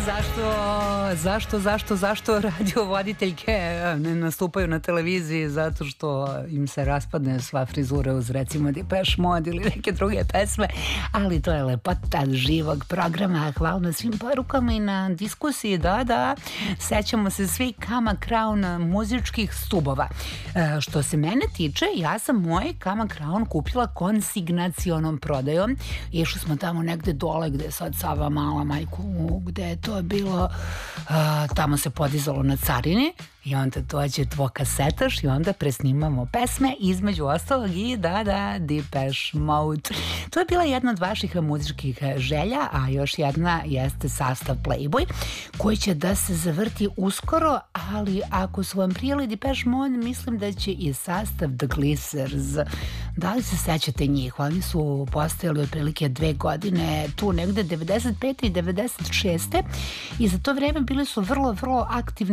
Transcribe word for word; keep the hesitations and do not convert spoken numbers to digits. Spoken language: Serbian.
Zašto, zašto, zašto, zašto radiovoditeljke ne nastupaju na televiziji? Zato što im se raspadne sva frizura uz recimo Depeche Mode ili neke druge pesme, ali to je lepota živog programa. Hvala na svim porukama i na diskusiji. Da, da, sećamo se svi Kama Crown muzičkih stubova. E, što se mene tiče, ja sam moj Kama Crown kupila konsignacionom prodajom. Išli smo tamo negde dole gde je sad Sava Mala, majku, gde je to bilo, a, tamo se podizalo na carini i onda dođe dvokasetaš i onda presnimamo pesme, između ostalog i da, da, Depeche Mode. To je bila jedna od vaših muzičkih želja, a još jedna jeste sastav Playboy, koji će da se zavrti uskoro, ali ako su vam prijeli Depeche Mode, mislim da će i sastav The Glissers. Da li se sećate njih? Oni su postojali otprilike dve godine, tu negde devedeset pete i devedeset šeste i za to vreme bili su vrlo, vrlo aktivni